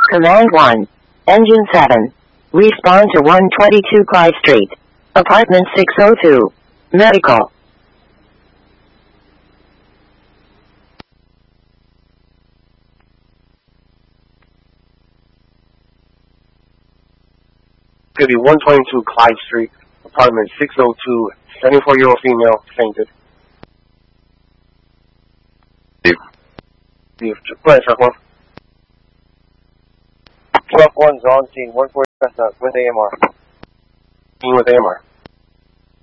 Command 1. Engine 7. Respond to 122 Clyde Street. Apartment 602. Medical. Could be 122 Clyde Street, apartment 602, 74-year-old female, fainted. Steve, go ahead, truck 1. Truck 1's on scene, 140 with AMR. With AMR.